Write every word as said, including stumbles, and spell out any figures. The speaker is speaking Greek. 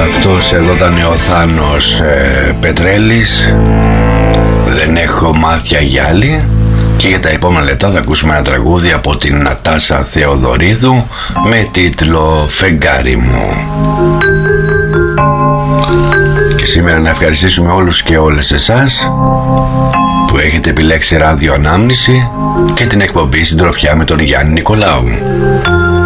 αυτός εδώ ήταν ο Θάνος ε, Πετρέλης. Δεν έχω μάτια για άλλη. Και για τα επόμενα λεπτά θα ακούσουμε ένα τραγούδι από την Νατάσα Θεοδωρίδου με τίτλο «Φεγγάρι μου». Και σήμερα να ευχαριστήσουμε όλους και όλες εσάς που έχετε επιλέξει ράδιο Ανάμνηση και την εκπομπή Συντροφιά με τον Γιάννη Νικολάου.